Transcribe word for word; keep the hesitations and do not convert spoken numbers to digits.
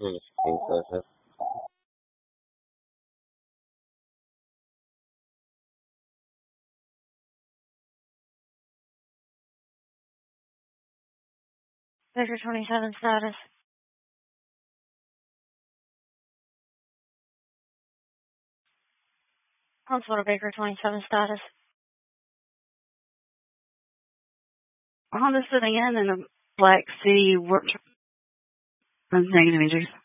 Hmm, status. Baker twenty-seven status. Huntswater Baker twenty-seven status. Honda sitting in in a black city work. Negative meters.